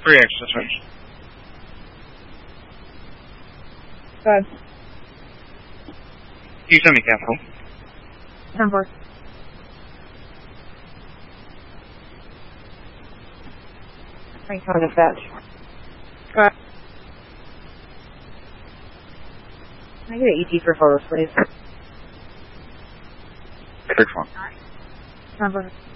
3 extra switch. Go ahead. You send me capital. 10-4. Thanks for the fetch. Go ahead. Can I get an ET for photos, please? 6-1. 10-4.